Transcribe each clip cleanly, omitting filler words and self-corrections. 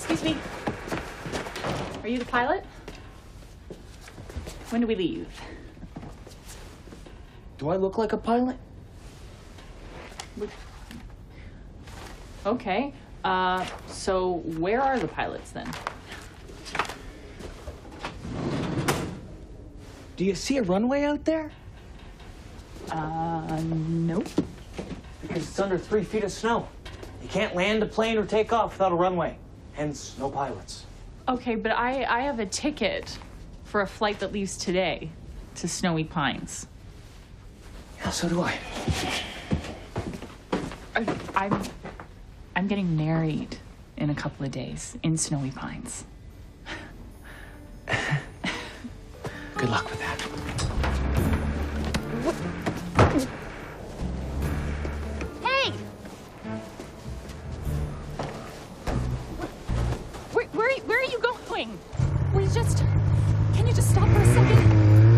Excuse me. Are you the pilot? When do we leave? Do I look like a pilot? Okay. So where are the pilots then? Do you see a runway out there? Nope. Because it's under 3 feet of snow. You can't land a plane or take off without a runway. Hence, no pilots. Okay, but I have a ticket for a flight that leaves today to Snowy Pines. Yeah, so do I. I'm getting married in a couple of days in Snowy Pines. Good luck with that. Hey! Where are you going? Can you just stop for a second?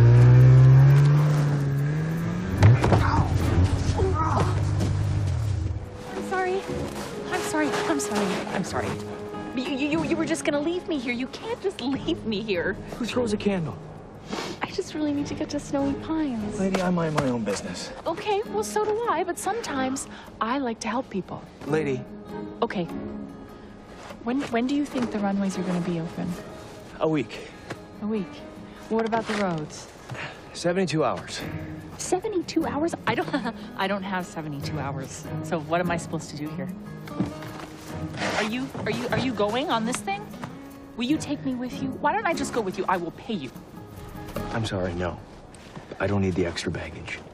I'm sorry. You were just gonna leave me here. You can't just leave me here. Who throws a candle? I just really need to get to Snowy Pines. Lady, I mind my own business. Okay, well, so do I, but sometimes I like to help people. Lady. Okay. When do you think the runways are gonna be open? A week. A week. What about the roads? 72 hours. 72 hours? I don't have 72 hours. So what am I supposed to do here? Are you going on this thing? Will you take me with you? Why don't I just go with you? I will pay you. I'm sorry, no. I don't need the extra baggage.